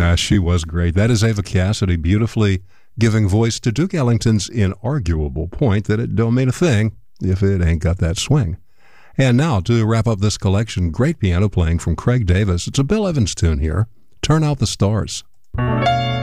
Yeah, she was great. That is Ava Cassidy beautifully giving voice to Duke Ellington's inarguable point that it don't mean a thing if it ain't got that swing. And now, to wrap up this collection, great piano playing from Craig Davis. It's a Bill Evans tune here, Turn Out the Stars.